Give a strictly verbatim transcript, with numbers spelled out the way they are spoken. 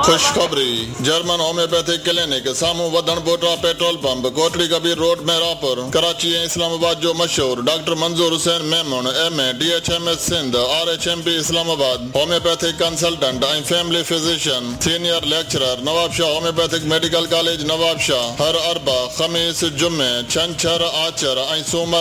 खुशखबरी German homeopathic clinic सामू वधण बोटा petrol pump Kotri Kabir road में रापुर कराची ऐं इस्लामाबाद जो मशहूर डॉक्टर मंजूर Hussain Memon M A D H M S Sindh R H M P Islamabad homeopathic consultant ऐं family physician senior lecturer Nawab Shah homeopathic medical college Nawab Shah हर अरबा खमीस जुमे छंछर आचर ऐं सूमर